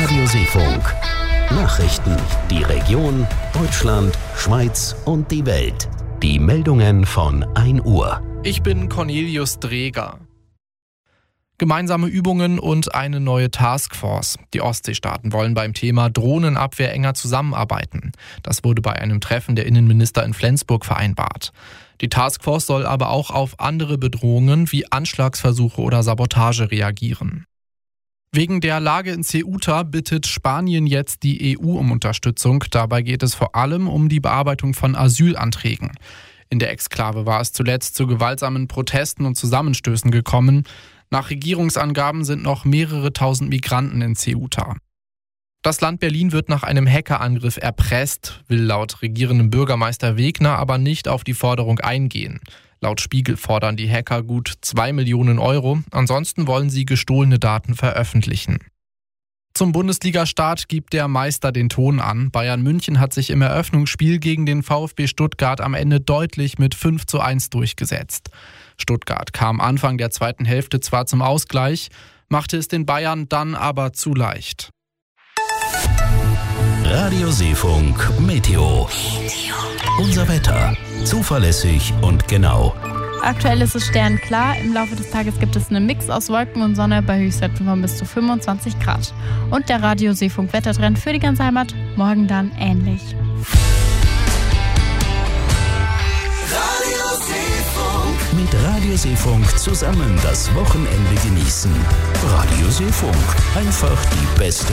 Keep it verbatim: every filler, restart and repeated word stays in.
Radio Seefunk. Nachrichten, die Region, Deutschland, Schweiz und die Welt. Die Meldungen von ein Uhr. Ich bin Cornelius Dreger. Gemeinsame Übungen und eine neue Taskforce. Die Ostseestaaten wollen beim Thema Drohnenabwehr enger zusammenarbeiten. Das wurde bei einem Treffen der Innenminister in Flensburg vereinbart. Die Taskforce soll aber auch auf andere Bedrohungen wie Anschlagsversuche oder Sabotage reagieren. Wegen der Lage in Ceuta bittet Spanien jetzt die E U um Unterstützung. Dabei geht es vor allem um die Bearbeitung von Asylanträgen. In der Exklave war es zuletzt zu gewaltsamen Protesten und Zusammenstößen gekommen. Nach Regierungsangaben sind noch mehrere tausend Migranten in Ceuta. Das Land Berlin wird nach einem Hackerangriff erpresst, will laut regierendem Bürgermeister Wegner aber nicht auf die Forderung eingehen. Laut Spiegel fordern die Hacker gut zwei Millionen Euro, ansonsten wollen sie gestohlene Daten veröffentlichen. Zum Bundesliga-Start gibt der Meister den Ton an. Bayern München hat sich im Eröffnungsspiel gegen den VfB Stuttgart am Ende deutlich mit fünf zu eins durchgesetzt. Stuttgart kam Anfang der zweiten Hälfte zwar zum Ausgleich, machte es den Bayern dann aber zu leicht. Radio Seefunk Meteo. Unser Wetter. Zuverlässig und genau. Aktuell ist es sternklar. Im Laufe des Tages gibt es einen Mix aus Wolken und Sonne bei Höchstwerten von bis zu fünfundzwanzig Grad. Und der Radio Seefunk Wettertrend für die ganze Heimat morgen dann ähnlich. Radio Seefunk. Mit Radio Seefunk zusammen das Wochenende genießen. Radio Seefunk. Einfach die beste